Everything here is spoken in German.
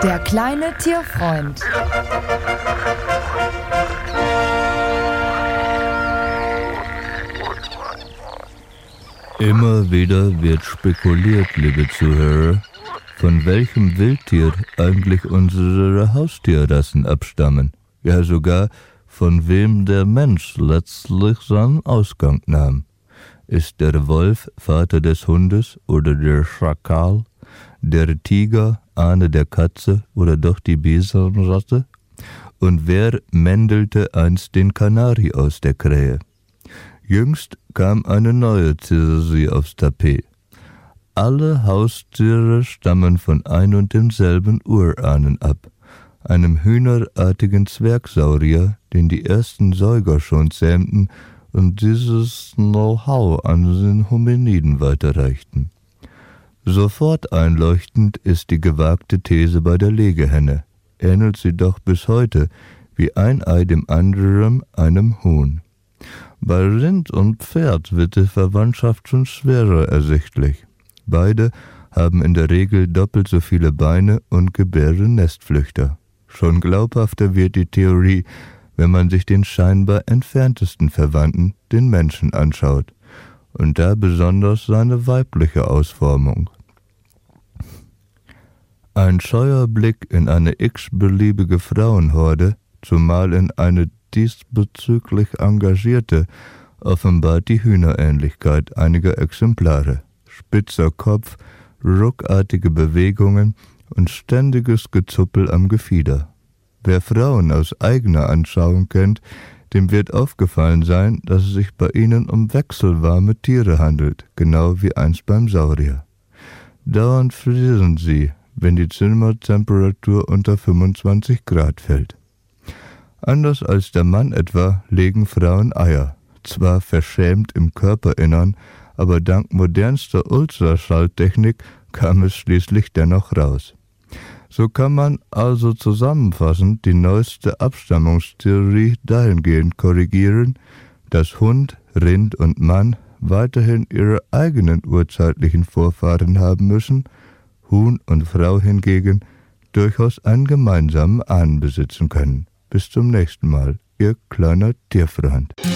Der kleine Tierfreund. Immer wieder wird spekuliert, liebe Zuhörer, von welchem Wildtier eigentlich unsere Haustierrassen abstammen. Ja, sogar von wem der Mensch letztlich seinen Ausgang nahm. Ist der Wolf Vater des Hundes oder der Schakal, der Tiger Ahne der Katze oder doch die Bisonratte? Und wer mändelte einst den Kanari aus der Krähe? Jüngst kam eine neue Theorie aufs Tapet. Alle Haustiere stammen von ein und demselben Urahnen ab, einem hühnerartigen Zwergsaurier, den die ersten Säuger schon zähmten und dieses Know-how an den Hominiden weiterreichten. Sofort einleuchtend ist die gewagte These bei der Legehenne, ähnelt sie doch bis heute wie ein Ei dem anderen einem Huhn. Bei Rind und Pferd wird die Verwandtschaft schon schwerer ersichtlich. Beide haben in der Regel doppelt so viele Beine und gebären Nestflüchter. Schon glaubhafter wird die Theorie, wenn man sich den scheinbar entferntesten Verwandten, den Menschen, anschaut. Und da besonders seine weibliche Ausformung. Ein scheuer Blick in eine x-beliebige Frauenhorde, zumal in eine diesbezüglich engagierte, offenbart die Hühnerähnlichkeit einiger Exemplare. Spitzer Kopf, ruckartige Bewegungen und ständiges Gezuppel am Gefieder. Wer Frauen aus eigener Anschauung kennt, dem wird aufgefallen sein, dass es sich bei ihnen um wechselwarme Tiere handelt, genau wie einst beim Saurier. Dauernd frieren sie, wenn die Zimmertemperatur unter 25 Grad fällt. Anders als der Mann etwa legen Frauen Eier, zwar verschämt im Körperinnern, aber dank modernster Ultraschalltechnik kam es schließlich dennoch raus. So kann man also zusammenfassend die neueste Abstammungstheorie dahingehend korrigieren, dass Hund, Rind und Mann weiterhin ihre eigenen urzeitlichen Vorfahren haben müssen, Huhn und Frau hingegen durchaus einen gemeinsamen Ahnen besitzen können. Bis zum nächsten Mal, Ihr kleiner Tierfreund.